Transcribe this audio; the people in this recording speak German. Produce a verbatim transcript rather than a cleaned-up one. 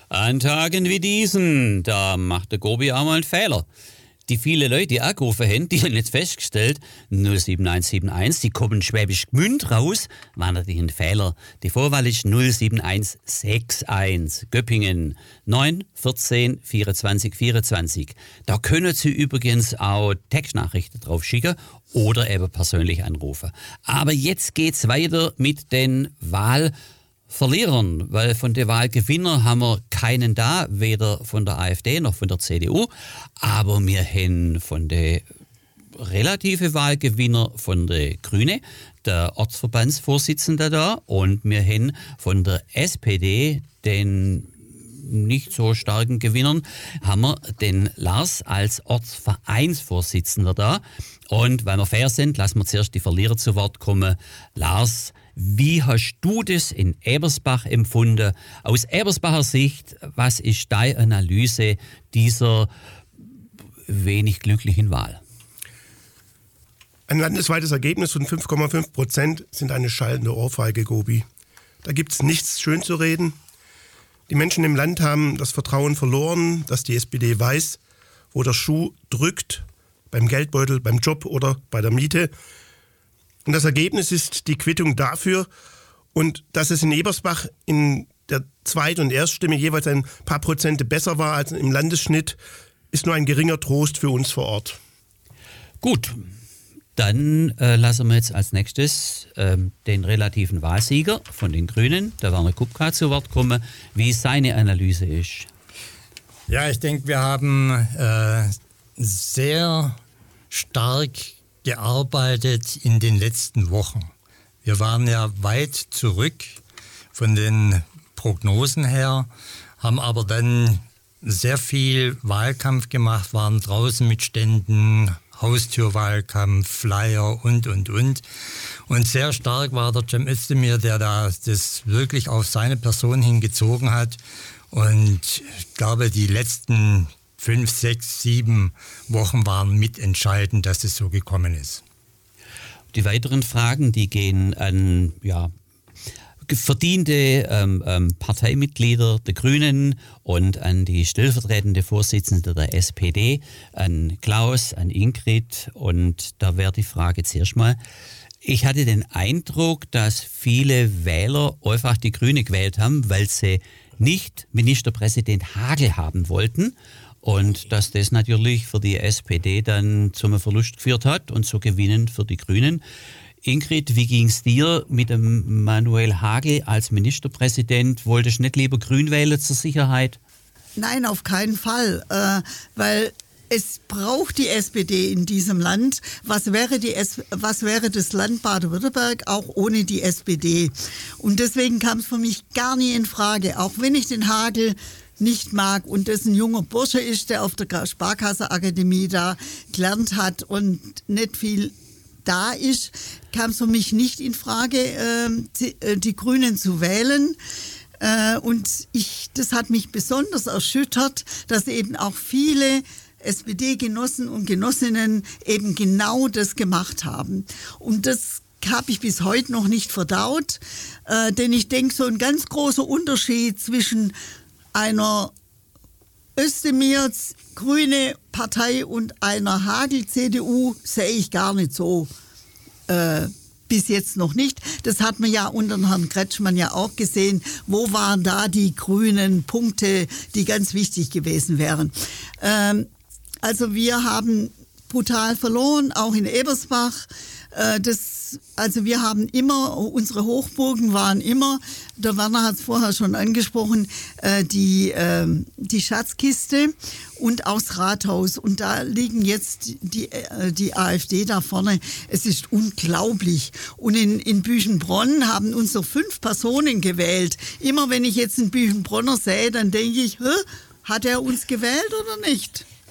An Tagen wie diesen, da macht der Gobi auch mal einen Fehler. Die viele Leute, die angerufen haben, die haben jetzt festgestellt, null sieben eins sieben eins, die kommen Schwäbisch Gmünd raus, war natürlich ein Fehler. Die Vorwahl ist null sieben eins sechs eins, Göppingen, neun vierzehn vierundzwanzig vierundzwanzig. Da können Sie übrigens auch Textnachrichten drauf schicken oder eben persönlich anrufen. Aber jetzt geht's weiter mit den Wahl Verlierern, weil von den Wahlgewinnern haben wir keinen da, weder von der AfD noch von der C D U, aber wir haben von den relativen Wahlgewinner von der Grüne, der Ortsverbandsvorsitzende da, und wir haben von der S P D, den nicht so starken Gewinnern, haben wir den Lars als Ortsvereinsvorsitzender da. Und weil wir fair sind, lassen wir zuerst die Verlierer zu Wort kommen. Lars, wie hast du das in Ebersbach empfunden? Aus Ebersbacher Sicht, was ist deine Analyse dieser wenig glücklichen Wahl? Ein landesweites Ergebnis von fünf Komma fünf Prozent sind eine schallende Ohrfeige, Gobi. Da gibt es nichts schön zu reden. Die Menschen im Land haben das Vertrauen verloren, dass die S P D weiß, wo der Schuh drückt, beim Geldbeutel, beim Job oder bei der Miete. Und das Ergebnis ist die Quittung dafür. Und dass es in Ebersbach in der Zweit- und Erststimme jeweils ein paar Prozente besser war als im Landesschnitt, ist nur ein geringer Trost für uns vor Ort. Gut, dann äh, lassen wir jetzt als nächstes äh, den relativen Wahlsieger von den Grünen, der Werner Kupka, zu Wort kommen, wie seine Analyse ist. Ja, ich denke, wir haben äh, sehr stark gearbeitet in den letzten Wochen. Wir waren ja weit zurück von den Prognosen her, haben aber dann sehr viel Wahlkampf gemacht, waren draußen mit Ständen, Haustürwahlkampf, Flyer und, und, und. Und sehr stark war der Cem Özdemir, der da das wirklich auf seine Person hingezogen hat. Und ich glaube, die letzten fünf, sechs, sieben Wochen waren mitentscheidend, dass es so gekommen ist. Die weiteren Fragen, die gehen an ja, verdiente ähm, ähm, Parteimitglieder der Grünen und an die stellvertretende Vorsitzende der S P D, an Klaus, an Ingrid. Und da wäre die Frage zuerst mal, ich hatte den Eindruck, dass viele Wähler einfach die Grüne gewählt haben, weil sie nicht Ministerpräsident Hagel haben wollten. Und dass das natürlich für die S P D dann zum Verlust geführt hat und zu Gewinnen für die Grünen. Ingrid, wie ging es dir mit dem Manuel Hagel als Ministerpräsident? Wolltest du nicht lieber Grün wählen zur Sicherheit? Nein, auf keinen Fall, äh, weil es braucht die S P D in diesem Land. Was wäre, die S- was wäre das Land Baden-Württemberg auch ohne die S P D? Und deswegen kam es für mich gar nie in Frage, auch wenn ich den Hagel nicht mag und das ein junger Bursche ist, der auf der Sparkassenakademie da gelernt hat und nicht viel da ist, kam es für mich nicht in Frage, äh, die, äh, die Grünen zu wählen. Äh, und ich, das hat mich besonders erschüttert, dass eben auch viele S P D-Genossen und Genossinnen eben genau das gemacht haben. Und das habe ich bis heute noch nicht verdaut, äh, denn ich denke, so ein ganz großer Unterschied zwischen einer Özdemir grüne Partei und einer Hagel C D U sehe ich gar nicht so. Äh, bis jetzt noch nicht. Das hat man ja unter Herrn Kretschmann ja auch gesehen. Wo waren da die grünen Punkte, die ganz wichtig gewesen wären? Ähm, also wir haben brutal verloren, auch in Ebersbach. Äh, das, also wir haben immer, unsere Hochburgen waren immer, der Werner hat es vorher schon angesprochen, äh, die, äh, die Schatzkiste und auch das Rathaus. Und da liegen jetzt die, äh, die AfD da vorne. Es ist unglaublich. Und in, in Büchenbronn haben uns noch fünf Personen gewählt. Immer wenn ich jetzt einen Büchenbronner sehe, dann denke ich, hä, hat er uns gewählt oder nicht?